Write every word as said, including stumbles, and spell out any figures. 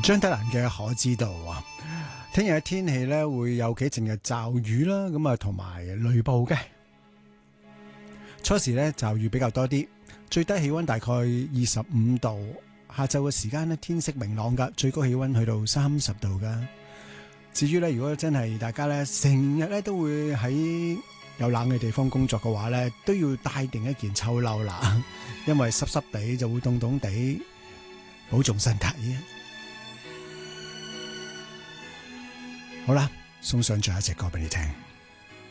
張德蘭嘅可知道啊，聽日嘅天氣咧會有幾陣嘅驟雨啦，咁啊同埋雷暴嘅。初時咧驟雨比較多啲，最低氣溫大概二十五度。下晝嘅時間咧天色明朗噶，最高氣溫去到三十度噶。至於咧，如果真係大家咧成日咧都會喺有冷嘅地方工作嘅話咧，都要帶定一件秋褸啦，因為濕濕地就會凍凍地，保重身體。好啦，送上最後一隻歌俾你聽。